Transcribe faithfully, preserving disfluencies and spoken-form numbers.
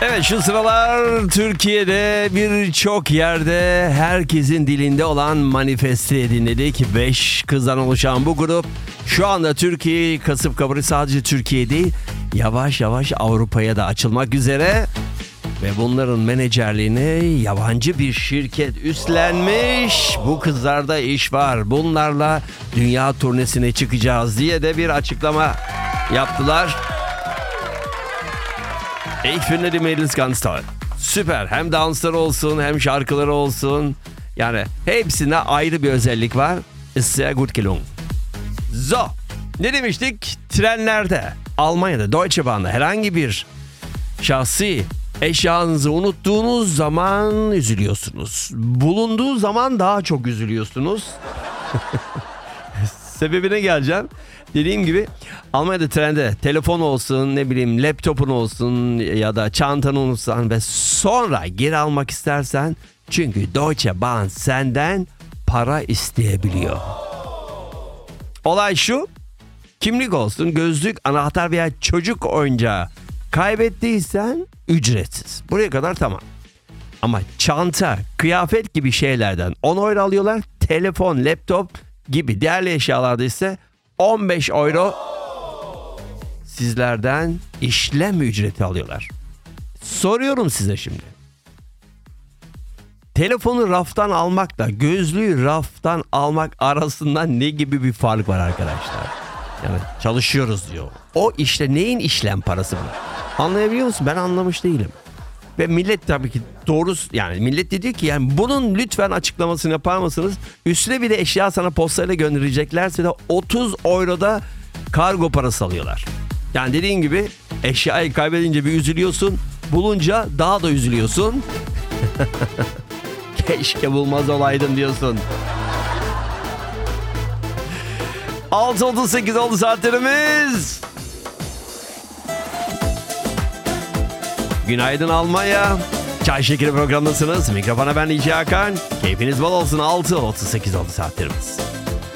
Evet, şu sıralar Türkiye'de birçok yerde herkesin dilinde olan Manifeste'yi dinledik. Beş kızdan oluşan bu grup şu anda Türkiye'yi kasıp kavuruyor. Sadece Türkiye değil, yavaş yavaş Avrupa'ya da açılmak üzere. Ve bunların menajerliğini yabancı bir şirket üstlenmiş. Bu kızlarda iş var. Bunlarla dünya turnesine çıkacağız diye de bir açıklama yaptılar. Ich finde die Mädels ganz toll. Süper. Hem dansları olsun hem şarkıları olsun. Yani hepsinde ayrı bir özellik var. Ist sehr gut gelungen. So. Ne demiştik? Trenlerde, Almanya'da, Deutsche Bahn'da herhangi bir şahsi eşyanızı unuttuğunuz zaman üzülüyorsunuz. Bulunduğu zaman daha çok üzülüyorsunuz. Sebebine geleceğim. Dediğim gibi Almanya'da trende telefon olsun, ne bileyim laptopun olsun ya da çantanı unutsan ve sonra geri almak istersen, çünkü Deutsche Bahn senden para isteyebiliyor. Olay şu: kimlik olsun, gözlük, anahtar veya çocuk oyuncağı kaybettiysen ücretsiz. Buraya kadar tamam. Ama çanta, kıyafet gibi şeylerden on euro alıyorlar. Telefon, laptop gibi değerli eşyalarda ise on beş euro sizlerden işlem ücreti alıyorlar. Soruyorum size şimdi. Telefonu raftan almakla gözlüğü raftan almak arasında ne gibi bir fark var arkadaşlar? Yani çalışıyoruz diyor. O işte neyin işlem parası bu? Anlayabiliyor musun? Ben anlamış değilim. Ve millet tabii ki doğru, yani millet dedi ki yani bunun lütfen açıklamasını yapar mısınız? Üstüne bir de eşya sana postayla göndereceklerse de otuz euroda kargo parası alıyorlar. Yani dediğin gibi eşyayı kaybedince bir üzülüyorsun. Bulunca daha da üzülüyorsun. Keşke bulmaz olaydım diyorsun. altı otuz sekiz oldu saatlerimiz. Günaydın Almanya. Çay Şekeri programındasınız. Mikrofona ben İlci Hakan. Keyfiniz bol olsun. altı otuz sekiz oldu saatlerimiz.